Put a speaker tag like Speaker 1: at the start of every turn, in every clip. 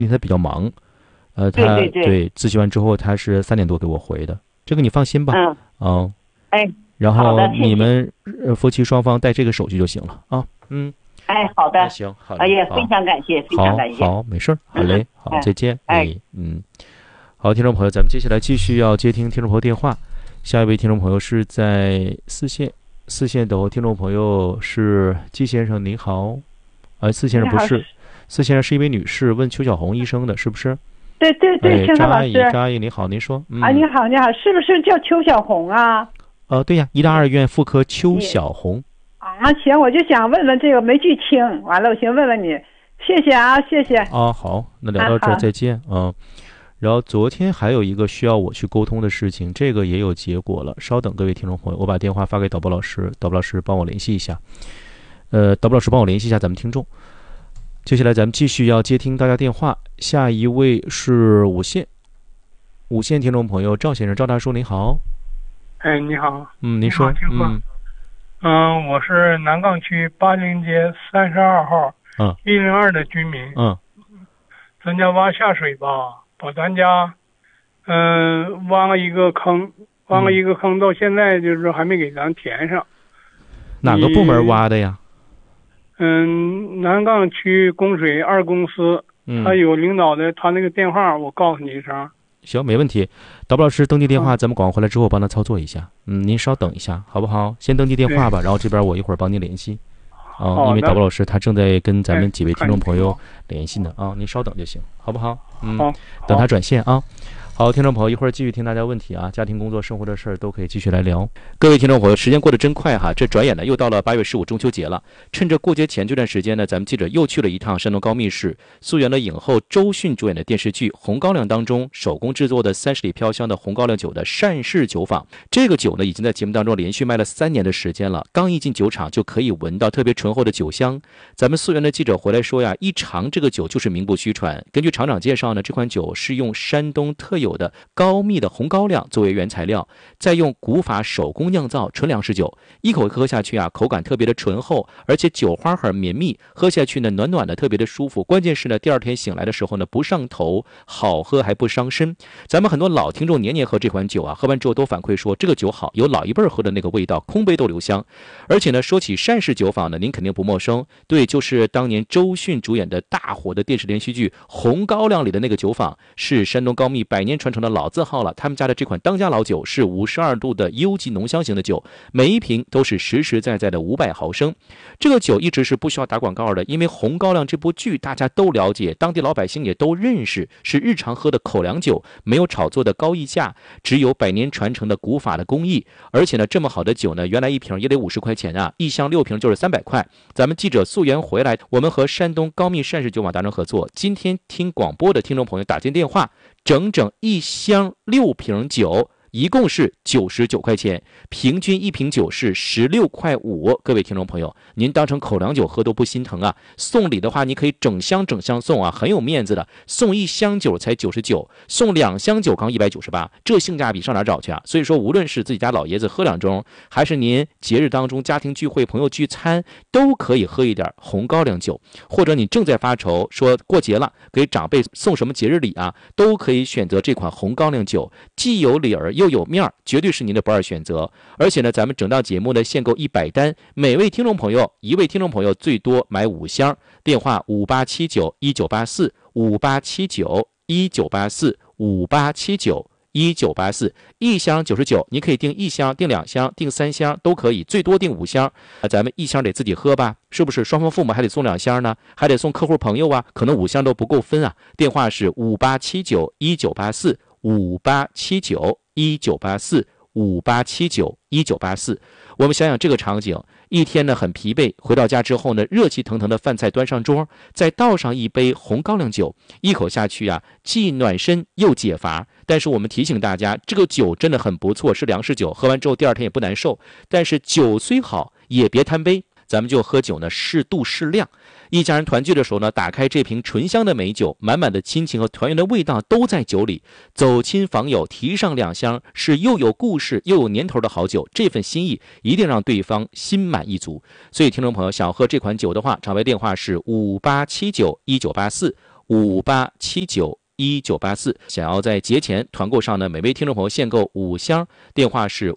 Speaker 1: 因为他比较忙，他
Speaker 2: 对对对
Speaker 1: 咨询完之后他是3点多给我回的，这个你放心吧。
Speaker 2: 哎，
Speaker 1: 然后
Speaker 2: 好的，谢谢。
Speaker 1: 你们夫妻双方带这个手续就行了啊。
Speaker 2: 哎，好的，
Speaker 1: 行，好嘞，
Speaker 2: 哎呀，非常感谢，非常感谢。
Speaker 1: 好，没事儿，好嘞，好，再见。
Speaker 2: 哎，
Speaker 1: 好，听众朋友，咱们接下来继续要接听听众朋友电话。下一位听众朋友是在四线的听众朋友是季先生，您好。四先生不是，四先生是一位女士，问邱小红医生的，是不是？
Speaker 3: 对对对，
Speaker 1: 张
Speaker 3: 老师，
Speaker 1: 张阿姨您好，您说。
Speaker 3: 你好，你好，是不是叫邱小红啊？
Speaker 1: 对呀，医大2医院妇科邱小红。
Speaker 3: 行，我就想问问这个，没去听，完了我先问问你，谢谢啊，谢谢。
Speaker 1: 好，那聊到这儿再见啊。然后昨天还有一个需要我去沟通的事情，这个也有结果了。稍等各位听众朋友，我把电话发给导播老师，导播老师帮我联系一下。导播老师帮我联系一下咱们听众。接下来咱们继续要接听大家电话，下一位是五线听众朋友赵先生，赵大叔您好。
Speaker 4: 哎，你好。
Speaker 1: 您说。
Speaker 4: 我是南岗区80街32号102的居民。咱家挖下水吧，把咱家挖了一个坑，到现在就是还没给咱填上。
Speaker 1: 哪个部门挖的呀？
Speaker 4: 南岗区供水2公司，他有领导的，他那个电话我告诉你一声。
Speaker 1: 行，没问题。导播老师登记电话，咱们广告回来之后帮他操作一下。您稍等一下，好不好？先登记电话吧，然后这边我一会儿帮您联系。因为导播老师他正在跟咱们几位听众朋友联系呢您稍等就行，好不好？等他转线啊。好，听众朋友，一会儿继续听大家问题啊，家庭、工作、生活的事儿都可以继续来聊。各位听众朋友，时间过得真快哈，这转眼呢又到了8月15中秋节了。趁着过节前这段时间呢，咱们记者又去了一趟山东高密市，溯源了影后周迅主演的电视剧《红高粱》当中手工制作的30里飘香的红高粱酒的单氏酒坊。这个酒呢，已经在节目当中连续卖了3年的时间了。刚一进酒厂就可以闻到特别醇厚的酒香。咱们溯源的记者回来说呀，一尝这个酒就是名不虚传。根据厂长介绍呢，这款酒是用山东特有的高密的红高粱作为原材料，再用古法手工酿造纯粮食酒，一口喝下去啊，口感特别的醇厚，而且酒花很绵密，喝下去呢暖暖的，特别的舒服。关键是呢，第2天醒来的时候呢不上头，好喝还不伤身。咱们很多老听众年年喝这款酒啊，喝完之后都反馈说这个酒好，有老一辈喝的那个味道，空杯都留香。而且呢，说起单氏酒坊呢，您肯定不陌生，对，就是当年周迅主演的大火的电视连续剧《红高粱》里的那个酒坊，是山东高密100年传承的老字号了。他们家的这款当家老酒是52度的优级浓香型的酒，每一瓶都是实实在在的500毫升。这个酒一直是不需要打广告的，因为《红高粱》这部剧大家都了解，当地老百姓也都认识，是日常喝的口粮酒，没有炒作的高溢价，只有100年传承的古法的工艺。而且呢，这么好的酒呢，原来1瓶也得50块钱啊，1箱6瓶就是300块。咱们记者溯源回来，我们和山东高密单氏酒坊达成合作，今天听广播的听众朋友打进电话，整整1箱6瓶酒，一共是99块钱，平均1瓶酒是16.5块。各位听众朋友，您当成口粮酒喝都不心疼啊！送礼的话，你可以整箱送啊，很有面子的。送1箱酒才99，送2箱酒刚198，这性价比上哪找去啊？所以说，无论是自己家老爷子喝2盅，还是您节日当中家庭聚会、朋友聚餐，都可以喝一点红高粱酒。或者你正在发愁，说过节了给长辈送什么节日礼啊，都可以选择这款红高粱酒，既有理儿又有面儿，绝对是您的不二选择。而且呢，咱们整档节目呢限购100单，每位听众朋友1位听众朋友最多买5箱。电话58791984，58791984，58791984，一箱99，你可以订1箱、订2箱、订3箱都可以，最多订5箱。咱们1箱得自己喝吧，是不是？双方父母还得送2箱呢，还得送客户朋友啊，可能5箱都不够分啊。电话是58791984，58791984，58791984。我们想想这个场景，一天呢很疲惫，回到家之后呢，热气腾腾的饭菜端上桌，再倒上一杯红高粱酒，一口下去啊，既暖身又解乏。但是我们提醒大家，这个酒真的很不错，是粮食酒，喝完之后第2天也不难受。但是酒虽好，也别贪杯，咱们就喝酒呢适度适量。一家人团聚的时候呢，打开这瓶醇香的美酒，满满的亲情和团圆的味道都在酒里。走亲访友提上2箱，是又有故事又有年头的好酒，这份心意一定让对方心满意足。所以听众朋友想喝这款酒的话，场外电话是58791984。 58791984。想要在节前团购上呢，每位听众朋友限购5箱，电话是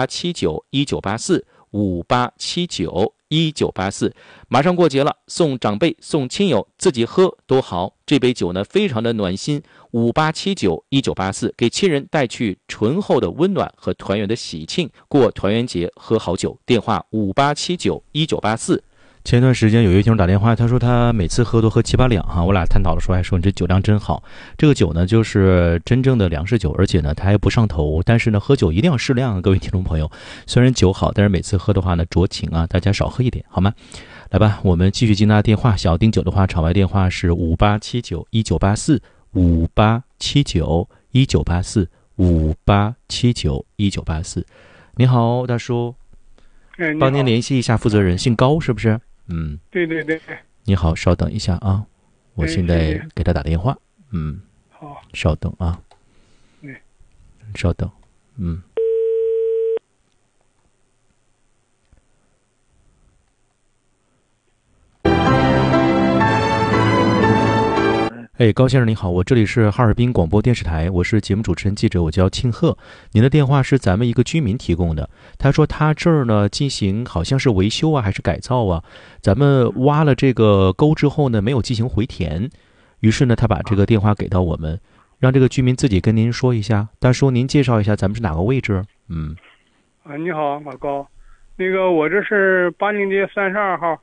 Speaker 1: 58791984，58791984。马上过节了，送长辈送亲友，自己喝都好。这杯酒呢非常的暖心，58791984，给亲人带去醇厚的温暖和团圆的喜庆，过团圆节喝好酒。电话58791984。前一段时间有一位听众打电话，他说他每次喝都喝7、8两哈，我俩探讨的时候还说你这酒量真好。这个酒呢就是真正的粮食酒，而且呢它还不上头，但是呢喝酒一定要适量，各位听众朋友。虽然酒好，但是每次喝的话呢酌情啊，大家少喝一点好吗？来吧，我们继续接拿电话。想要订酒的话，场外电话是58791984，58791984，58791984。你好，大叔，帮您联系一下负责人，姓高是不是？
Speaker 4: 对对对。
Speaker 1: 你好，稍等一下啊，我现在给他打电话。
Speaker 4: 好，
Speaker 1: 稍等啊。稍等。高先生你好，我这里是哈尔滨广播电视台，我是节目主持人记者，我叫庆贺。您的电话是咱们一个居民提供的，他说他这儿呢进行好像是维修啊还是改造啊，咱们挖了这个沟之后呢没有进行回填，于是呢他把这个电话给到我们，让这个居民自己跟您说一下。大叔您介绍一下咱们是哪个位置？
Speaker 4: 你好马高，那个我这是80街32号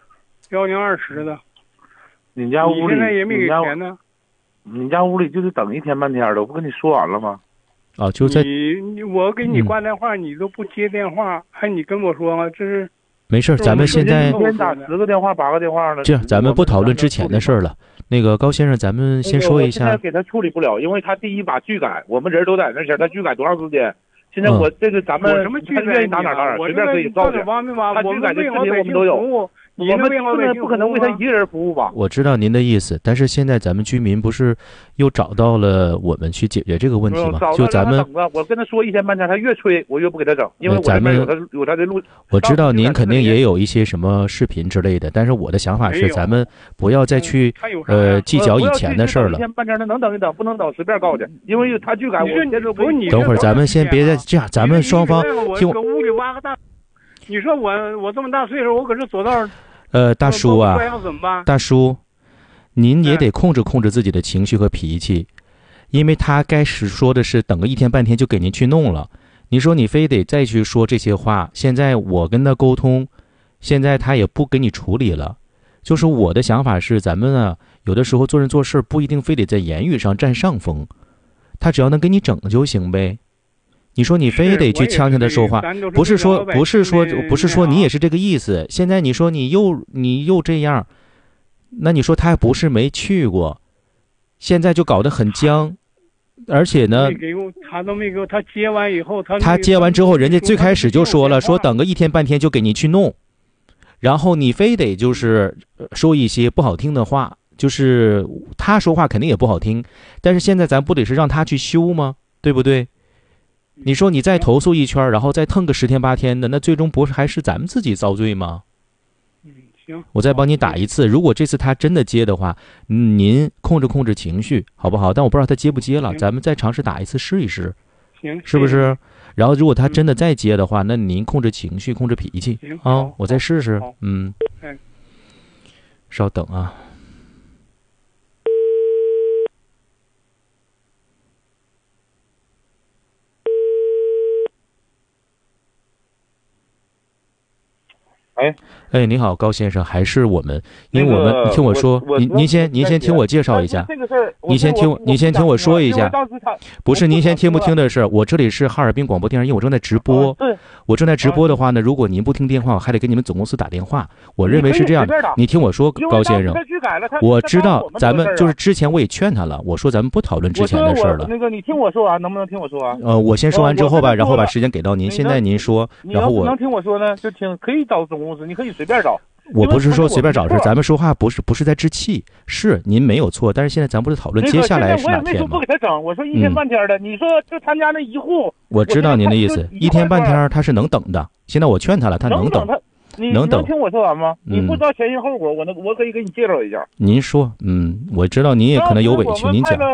Speaker 4: 1020的。
Speaker 5: 你家屋里
Speaker 4: 现在也没给钱呢。
Speaker 5: 你家屋里就是等1天半天的，我不跟你说完了吗？
Speaker 1: 就在
Speaker 4: 我给你挂电话，你都不接电话，还你跟我说吗？这是
Speaker 1: 没事，咱们现在
Speaker 5: 一天打10个电话8个电话了。
Speaker 1: 这样，咱们不讨论之前的事了。那个高先生，咱们先说一下。
Speaker 5: 现在给他处理不了，因为他第一把拒改，我们人都在那前，他拒改多长时间？现在我这个咱们他愿意打哪打哪，随便可以告去。他拒改的视频我们都有。我们不可能为他一个人服务吧？
Speaker 1: 我知道您的意思，但是现在咱们居民不是又找到了我们去解决这个问题吗？就咱们
Speaker 5: 我跟他说1天半天，他越催我越不给他整，因为我这边有他的路。
Speaker 1: 我知道您肯定也有一些什么视频之类的，但是我的想法是咱们不要再去计较以前的事了。
Speaker 5: 1天半天他能等一等，不能等随便告去，因为他拒改我接受不你。
Speaker 1: 等会儿咱们先别再这样，咱们双方听我。
Speaker 4: 屋里挖个大，你说我这么大岁数，我可是走道。
Speaker 1: 大叔啊，大叔，您也得控制控制自己的情绪和脾气，因为他该是说的是等个1天半天就给您去弄了，你说你非得再去说这些话，现在我跟他沟通，现在他也不给你处理了。就是我的想法是，咱们啊，有的时候做人做事不一定非得在言语上占上风，他只要能给你整就行呗。你说你非得去呛他说话，不是说你也是这个意思。现在你说你又这样，那你说他还不是没去过，现在就搞得很僵，而且呢，
Speaker 4: 他都没给我，他接完以后，
Speaker 1: 他接完之后，人家最开始就说了，说等个1天半天就给你去弄，然后你非得就是说一些不好听的话，就是他说话肯定也不好听，但是现在咱不得是让他去修吗？对不对？你说你再投诉一圈，然后再腾个10天8天的，那最终不是还是咱们自己遭罪吗？
Speaker 4: 行，
Speaker 1: 我再帮你打一次，如果这次他真的接的话，您控制控制情绪好不好？但我不知道他接不接了，咱们再尝试打一次试一试，
Speaker 4: 行，
Speaker 1: 是不是？然后如果他真的再接的话，那您控制情绪控制脾气啊，我再试试。稍等啊。你好，高先生，还是我们，因为我们，你听我说，您先听我介绍一下，您先听我说一下，不是您先听不听的事，我这里是哈尔滨广播电视，因为我正在直播，我正在直播的话呢，如果您不听电话，我还得给你们总公司打电话，我认为是这样的，你听我说，高先生，我知道咱们就是之前我也劝他了，我说咱们不讨论之前的事了。
Speaker 5: 那个你听我说完，能不能听我说完？
Speaker 1: 我先说完之后吧，然后把时间给到您。现在您说，然后我
Speaker 5: 能听我说呢，就听，可以找总公司，你可以随便找。
Speaker 1: 我不是说随便找事，咱们说话不是在置气，是您没有错，但是现在咱不是讨论接下来是哪天吗？
Speaker 5: 我也没说不给他整，我说1天半天的，你说就他家那一户，
Speaker 1: 我知道您的意思，1天半天他是能等的。现在我劝他了，他能等，
Speaker 5: 你能听我说完吗？你不知道前因后果，我可以给你介绍一下。
Speaker 1: 您说，我知道您也可能有委屈，您讲。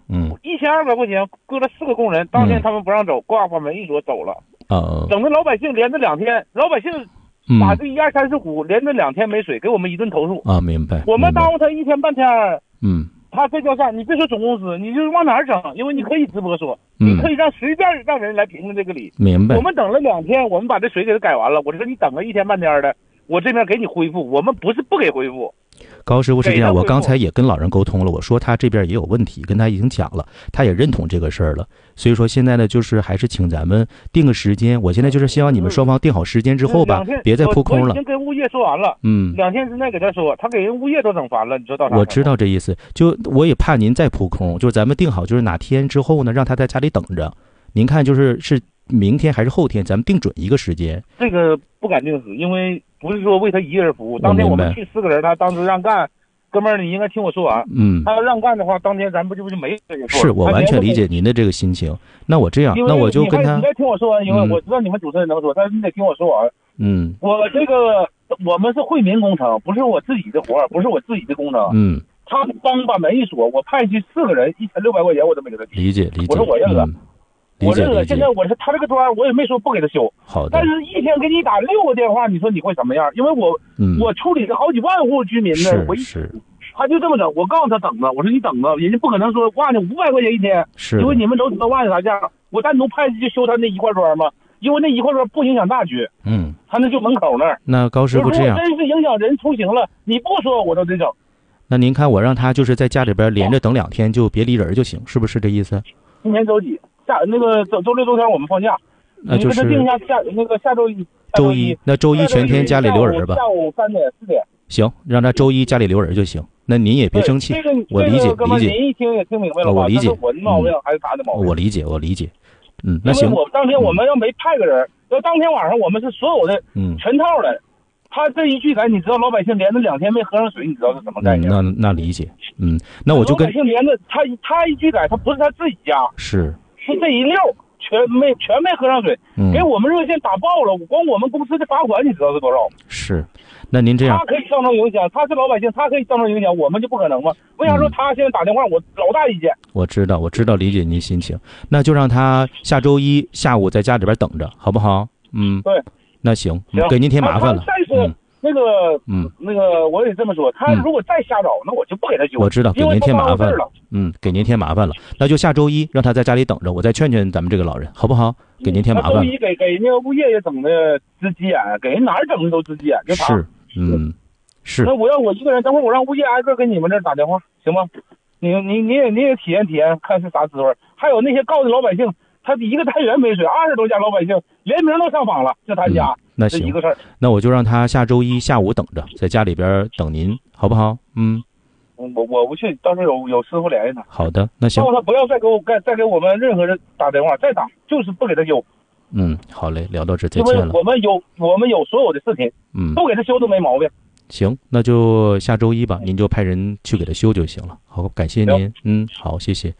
Speaker 5: 1200块钱搁了4个工人，当天他们不让走，挂把门一锁走了。整个老百姓连着2天，老百姓把这1/35连着2天没水，给我们一顿投诉。
Speaker 1: 明白。
Speaker 5: 我们耽误他1天半天。他这叫啥？你别说总公司，你就是往哪儿整？因为你可以直播说，你可以随便让人来评论这个理。
Speaker 1: 明白。
Speaker 5: 我们等了2天，我们把这水给他改完了。我说你等个1天半天的，我这边给你恢复。我们不是不给恢复。
Speaker 1: 高师傅是这样，我刚才也跟老人沟通了，我说他这边也有问题，跟他已经讲了，他也认同这个事儿了。所以说现在呢，就是还是请咱们定个时间。我现在就是希望你们双方定好时间之后吧，别再扑空了。
Speaker 5: 我已经跟物业说完了，2天之内给他说，他给人物业都整烦了，你知道啥？
Speaker 1: 我知道这意思，就我也怕您再扑空，就是咱们定好，就是哪天之后呢，让他在家里等着。您看，是明天还是后天，咱们定准一个时间。
Speaker 5: 这个不敢定死，因为不是说为他一个人服务。当天我们去4个人，他当时让干。哥们儿，你应该听我说完。他要让干的话，当天咱不就没这个错。
Speaker 1: 是我完全理解您的这个心情。那我这样，那我就跟他。
Speaker 5: 你再听我说完，因为我知道你们主持人能说，但是你得听我说完。我这个我们是惠民工程，不是我自己的活，不是我自己的工程。他帮把门一锁，我派去4个人，1600块钱我都没给他提。
Speaker 1: 理解。
Speaker 5: 我说我认了。我认了。现在我是他这个砖，我也没说不给他修。
Speaker 1: 好的。
Speaker 5: 但是一天给你打6个电话，你说你会什么样？因为我处理了好几万户居民呢，他就这么整。我告诉他等着，我说你等着，人家不可能说挂你500块钱一天，因为你们都知道万啥价。我单独派去修他那1块砖嘛，因为那1块砖不影响大局。他那就门口那儿。
Speaker 1: 那高师傅这样，
Speaker 5: 真是影响人出行了，你不说我都得整。
Speaker 1: 那您看我让他就是在家里边连着等2天，就别离人就行，是不是这意思？
Speaker 5: 今天周几？那个周六周天我们放假。
Speaker 1: 那就是
Speaker 5: 定下下周一。
Speaker 1: 周一，那周一全天家里留人吧。
Speaker 5: 下午3点4点。
Speaker 1: 行，让他周一家里留人就行。那您也别生气，我理解。
Speaker 5: 您一听也听明白了吧？
Speaker 1: 我理解。
Speaker 5: 我的毛病还是他的毛病？
Speaker 1: 我理解。那行。
Speaker 5: 我当天我们要没派个人，要当天晚上我们是所有的全套的。他这一拒改，你知道老百姓连着2天没喝上水，你知道是什么概念？
Speaker 1: 那理解。那我就跟
Speaker 5: 老百姓连着他一拒改，他不是他自己家，是这一溜全没喝上水，给我们热线打爆了，光我们公司的罚款你知道是多少？
Speaker 1: 是。那您这样，
Speaker 5: 他可以造成影响，他是老百姓，他可以造成影响，我们就不可能吗？为啥说他现在打电话我老大意见？
Speaker 1: 我知道，理解您心情，那就让他下周一下午在家里边等着，好不好？
Speaker 5: 对。
Speaker 1: 那行，给您添麻烦了。
Speaker 5: 再说那个，我也这么说，他如果再瞎找，那我就不给他修。
Speaker 1: 我知道，给您添麻烦了。给您添麻烦了，那就下周一让他在家里等着，我再劝劝咱们这个老人，好不好？给您添麻烦。
Speaker 5: 周一给那个物业也整的直急眼，给人哪儿整的都直急眼，就他。
Speaker 1: 是。
Speaker 5: 那我一个人，等会儿我让物业挨个跟你们这儿打电话，行吗？你也体验，看是啥滋味。还有那些告诉老百姓，他一个单元没水，20多家老百姓联名都上访了，就他家。
Speaker 1: 那行，
Speaker 5: 一个事儿。
Speaker 1: 那我就让他下周一下午等着，在家里边等您，好不好？
Speaker 5: 我不去，到时候有师傅联系他。
Speaker 1: 好的，那行。
Speaker 5: 告诉他不要再给我们任何人打电话，再打就是不给他修。
Speaker 1: 好嘞，聊到这再见了。
Speaker 5: 因为我们有所有的视频，不给他修都没毛病。
Speaker 1: 行，那就下周一吧，您就派人去给他修就行了。好，感谢您。好，谢谢。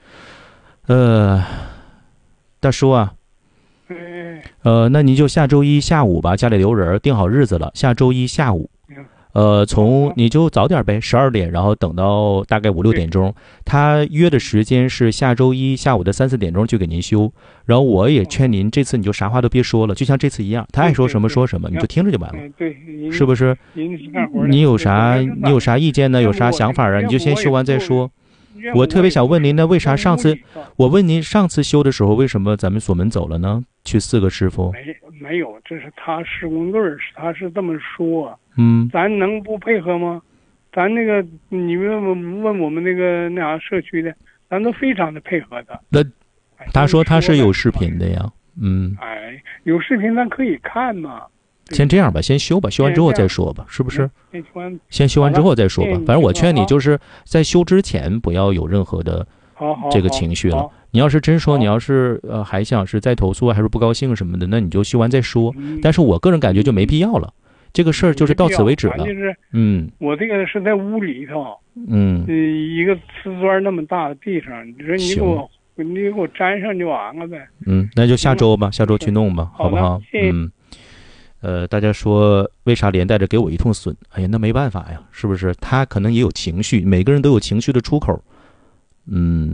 Speaker 1: 大叔啊，那您就下周一下午吧，家里留人，定好日子了，下周一下午。你就早点呗，12点，然后等到大概5、6点钟。他约的时间是下周一下午的3、4点钟去给您修。然后我也劝您，这次你就啥话都别说了，就像这次一样，他爱说什么说什么，你就听着就完了。
Speaker 4: 对，
Speaker 1: 是不是？你有啥意见呢？有啥想法啊？你就先修完再说。我特别想问您，那为啥我问您上次修的时候，为什么咱们锁门走了呢？去4个师傅？
Speaker 4: 没有，这是他施工队他是这么说。咱能不配合吗？咱那个你问我们那啥社区的，咱都非常的配合的。
Speaker 1: 那他说他是有视频的呀。
Speaker 4: 有视频咱可以看嘛。
Speaker 1: 先这样吧，先修吧，修完之后再说吧，是不是？先修完之后再说吧。反正我劝你，就是在修之前不要有任何的这个情绪了。你要是真说，你要是还想是再投诉还是不高兴什么的，那你就修完再说。但是我个人感觉就没必要了，这个事儿就是到此为止了。
Speaker 4: 我这个是在屋里头，一个瓷砖那么大的地上，你说你给我粘上就完了呗。
Speaker 1: 那就下周吧，下周去弄吧，好不好？ 大家说为啥连带着给我一通损？哎呀，那没办法呀，是不是？他可能也有情绪，每个人都有情绪的出口。